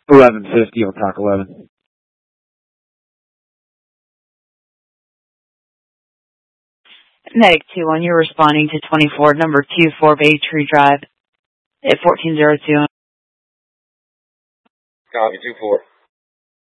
1150 on Talk 11. Medic 2-1, you're responding to 24, number 24 Bay Tree Drive at 1402. Copy, 2-4.